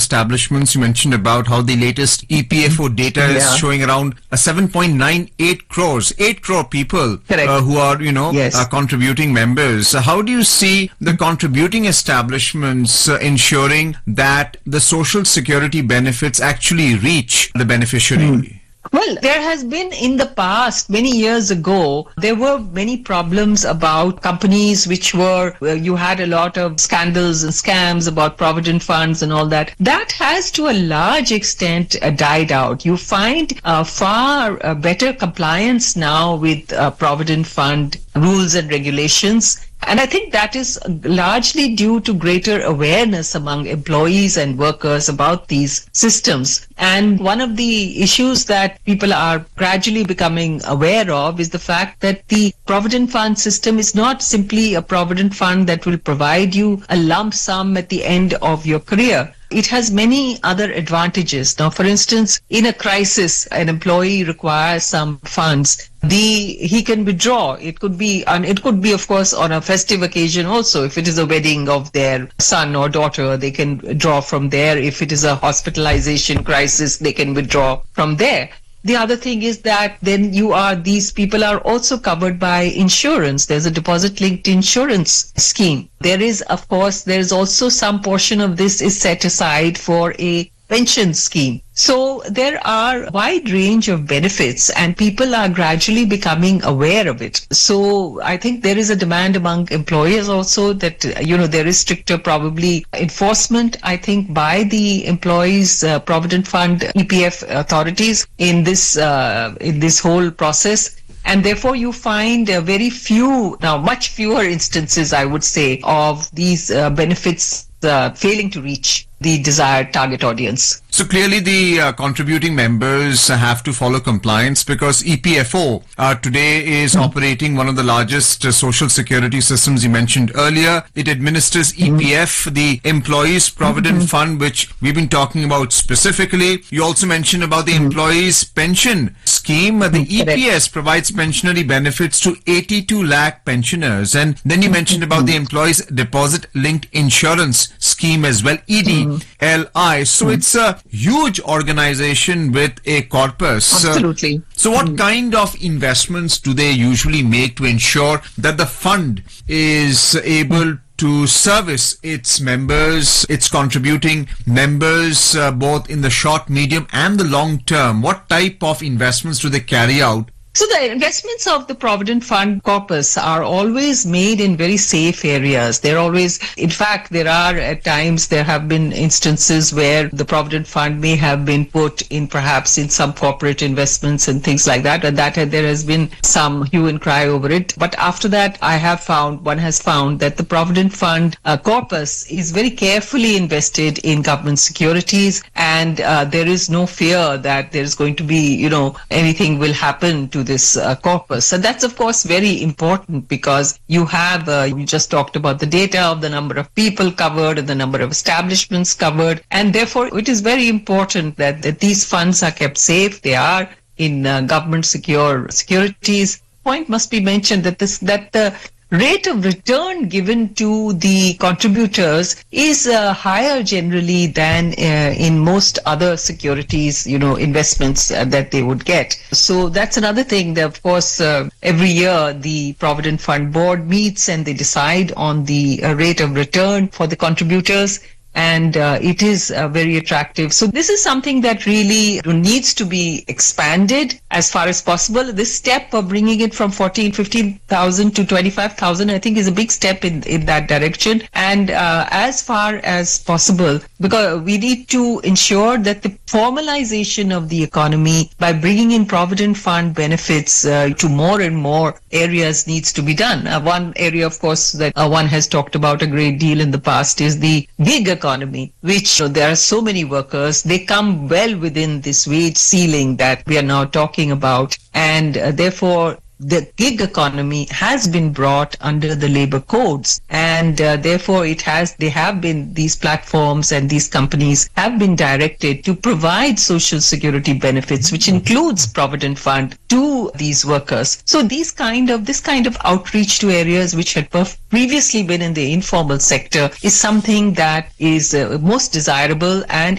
establishments. You mentioned about how the latest EPFO data is showing around 7.98 crores, 8 crore people who are, contributing members. How do you see the contributing establishments ensuring that the social security benefits actually reach the beneficiary? Well, there has been in the past, many years ago, there were many problems about companies which were, you had a lot of scandals and scams about provident funds and all that. That has to a large extent died out. You find far better compliance now with provident fund rules and regulations. And I think that is largely due to greater awareness among employees and workers about these systems. And one of the issues that people are gradually becoming aware of is the fact that the provident fund system is not simply a provident fund that will provide you a lump sum at the end of your career. It has many other advantages. Now, for instance, in a crisis, an employee requires some funds. He can withdraw. It could be, of course, on a festive occasion also. If it is a wedding of their son or daughter, they can draw from there. If it is a hospitalization crisis, they can withdraw from there. The other thing is that then these people are also covered by insurance. There's a deposit-linked insurance scheme. There is also some portion of this is set aside for a pension scheme. So there are a wide range of benefits and people are gradually becoming aware of it. So I think there is a demand among employers also that, there is stricter probably enforcement, I think, by the employees' provident fund EPF authorities in this whole process. And therefore, you find much fewer instances, I would say, of these benefits failing to reach the desired target audience. So clearly the contributing members have to follow compliance because EPFO today is operating one of the largest social security systems you mentioned earlier. It administers EPF, the Employees Provident Fund, which we've been talking about specifically. You also mentioned about the Employees Pension Scheme. The EPS provides pensionary benefits to 82 lakh pensioners. And then you mentioned about the Employees Deposit Linked Insurance Scheme as well, EDLI. So it's a huge organization with a corpus. Absolutely. So what kind of investments do they usually make to ensure that the fund is able to service its members, its contributing members, both in the short, medium and the long term? What type of investments do they carry out? So the investments of the Provident Fund corpus are always made in very safe areas. In fact, there have been instances where the Provident Fund may have been put in perhaps in some corporate investments and things like that, and there has been some hue and cry over it. But after that, one has found that the Provident Fund corpus is very carefully invested in government securities, and there is no fear that there is going to be, anything will happen to this corpus. And that's, of course, very important because you just talked about the data of the number of people covered and the number of establishments covered. And therefore, it is very important that these funds are kept safe. They are in government securities. Point must be mentioned that the rate of return given to the contributors is higher generally than in most other securities, investments that they would get. So that's another thing that, of course, every year the Provident Fund Board meets and they decide on the rate of return for the contributors. And it is very attractive. So this is something that really needs to be expanded as far as possible. This step of bringing it from 15,000 to 25,000, I think, is a big step in that direction. And as far as possible, because we need to ensure that the formalization of the economy by bringing in Provident Fund benefits to more and more areas needs to be done. One area, of course, that one has talked about a great deal in the past is the gig economy, which there are so many workers. They come well within this wage ceiling that we are now talking about. And therefore, the gig economy has been brought under the labor codes, and therefore these platforms and these companies have been directed to provide social security benefits, which includes Provident Fund, to these workers. So this kind of outreach to areas which had previously been in the informal sector is something that is most desirable and